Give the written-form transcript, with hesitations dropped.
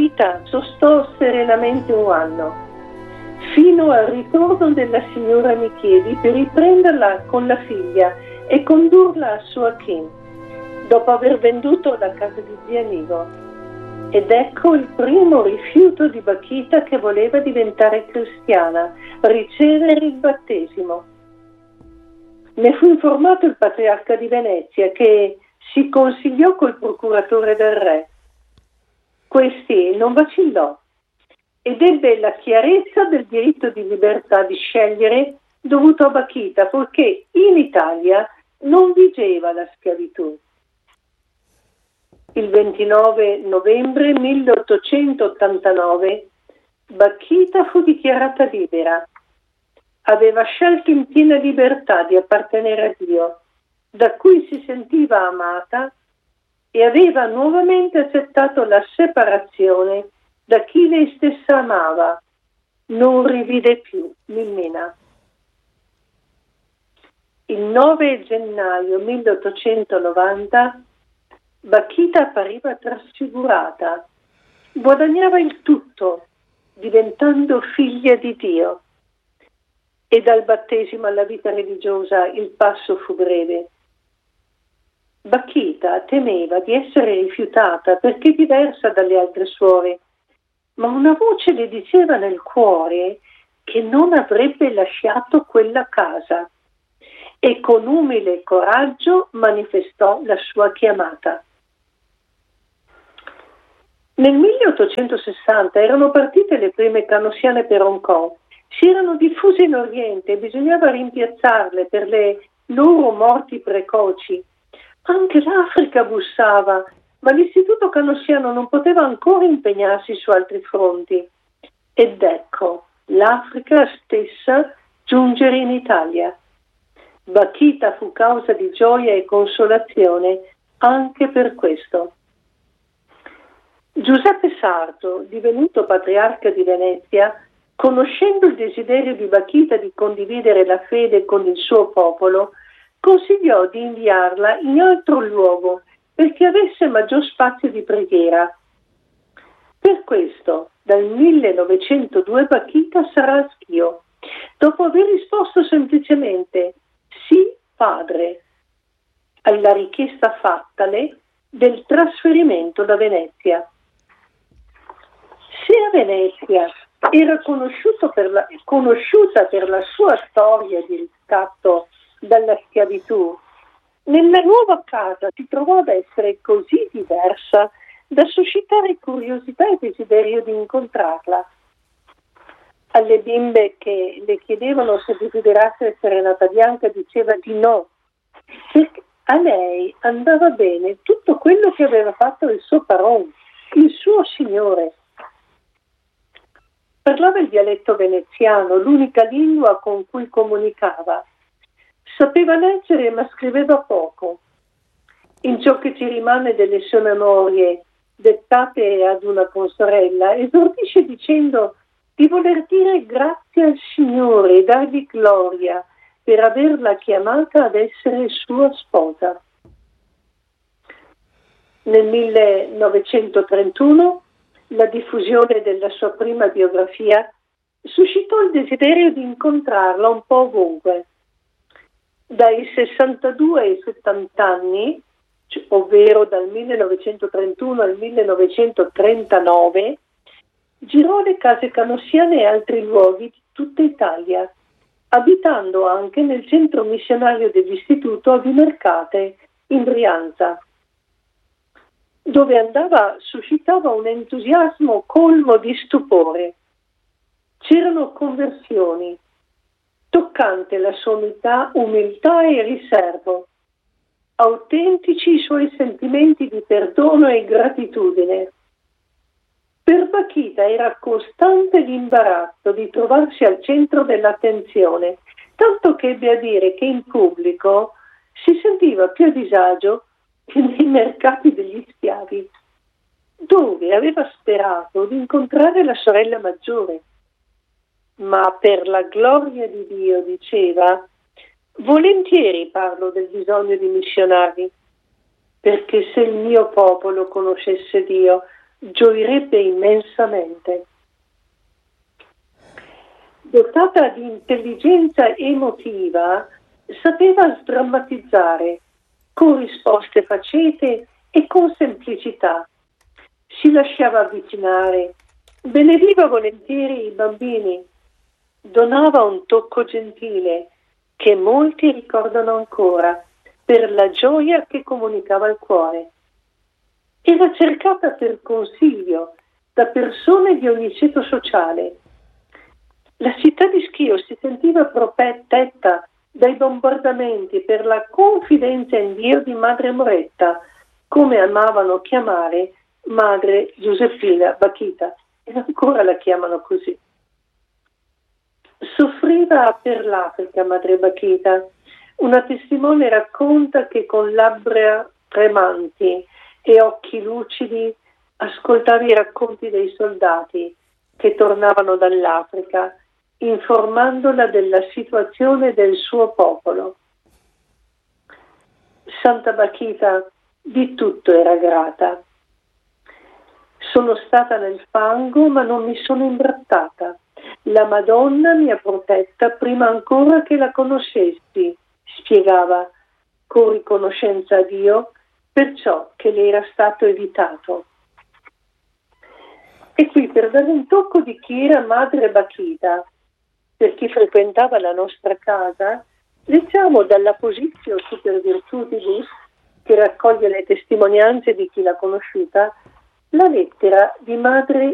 Bakita sostò serenamente un anno, fino al ritorno della signora Michieli per riprenderla con la figlia e condurla a Suakin, dopo aver venduto la casa di zia Nigo. Ed ecco il primo rifiuto di Bakita, che voleva diventare cristiana, ricevere il battesimo. Ne fu informato il patriarca di Venezia, che si consigliò col procuratore del re. Questi non vacillò ed ebbe la chiarezza del diritto di libertà di scegliere dovuto a Bakita, poiché in Italia non vigeva la schiavitù. Il 29 novembre 1889 Bakita fu dichiarata libera. Aveva scelto in piena libertà di appartenere a Dio, da cui si sentiva amata, e aveva nuovamente accettato la separazione da chi lei stessa amava. Non rivide più Milmina. Il 9 gennaio 1890 Bakita appariva trasfigurata, guadagnava il tutto, diventando figlia di Dio. E dal battesimo alla vita religiosa il passo fu breve. Bakita temeva di essere rifiutata perché diversa dalle altre suore, ma una voce le diceva nel cuore che non avrebbe lasciato quella casa, e con umile coraggio manifestò la sua chiamata. Nel 1860 erano partite le prime canossiane per Hong Kong. Si erano diffuse in Oriente e bisognava rimpiazzarle per le loro morti precoci. Anche l'Africa bussava, ma l'istituto canossiano non poteva ancora impegnarsi su altri fronti. Ed ecco l'Africa stessa giungere in Italia. Bakita fu causa di gioia e consolazione anche per questo. Giuseppe Sarto, divenuto patriarca di Venezia, conoscendo il desiderio di Bakita di condividere la fede con il suo popolo, consigliò di inviarla in altro luogo perché avesse maggior spazio di preghiera. Per questo, dal 1902 Bakita sarà a Schio, dopo aver risposto semplicemente sì, padre, alla richiesta fattale del trasferimento da Venezia. Se a Venezia era conosciuta per la sua storia di riscatto dalla schiavitù, nella nuova casa si trovò ad essere così diversa da suscitare curiosità e desiderio di incontrarla. Alle bimbe che le chiedevano se desiderasse essere nata bianca diceva di no, perché a lei andava bene tutto quello che aveva fatto il suo paron, il suo signore. Parlava il dialetto veneziano, l'unica lingua con cui comunicava. Sapeva leggere ma scriveva poco. In ciò che ci rimane delle sue memorie, dettate ad una consorella, esordisce dicendo di voler dire grazie al Signore e dargli gloria per averla chiamata ad essere sua sposa. Nel 1931 la diffusione della sua prima biografia suscitò il desiderio di incontrarla un po' ovunque. Dai 62 ai 70 anni, ovvero dal 1931 al 1939, girò le case canossiane e altri luoghi di tutta Italia, abitando anche nel centro missionario dell'istituto a Vimercate, in Brianza. Dove andava suscitava un entusiasmo colmo di stupore. C'erano conversioni, toccante la sua umiltà e riservo, autentici i suoi sentimenti di perdono e gratitudine. Per Bakita era costante l'imbarazzo di trovarsi al centro dell'attenzione, tanto che ebbe a dire che in pubblico si sentiva più a disagio che nei mercati degli schiavi, dove aveva sperato di incontrare la sorella maggiore. Ma per la gloria di Dio, diceva, volentieri parlo del bisogno di missionari, perché se il mio popolo conoscesse Dio gioirebbe immensamente. Dotata di intelligenza emotiva, sapeva sdrammatizzare con risposte facete e con semplicità. Si lasciava avvicinare, benediva volentieri i bambini, donava un tocco gentile che molti ricordano ancora per la gioia che comunicava al cuore. Era cercata per consiglio da persone di ogni ceto sociale. La città di Schio si sentiva protetta dai bombardamenti per la confidenza in Dio di Madre Moretta, come amavano chiamare Madre Giuseppina Bakhita, e ancora la chiamano così. Soffriva per l'Africa Madre Bakhita. Una testimone racconta che con labbra tremanti e occhi lucidi ascoltava i racconti dei soldati che tornavano dall'Africa, informandola della situazione del suo popolo. Santa Bakhita di tutto era grata. Sono stata nel fango, ma non mi sono imbrattata. La Madonna mi ha protetta prima ancora che la conoscessi, spiegava con riconoscenza a Dio per ciò che le era stato evitato. E qui, per dare un tocco di chi era Madre Bakhita, per chi frequentava la nostra casa, leggiamo dalla Positio Super Virtutibus, che raccoglie le testimonianze di chi l'ha conosciuta, la lettera di Madre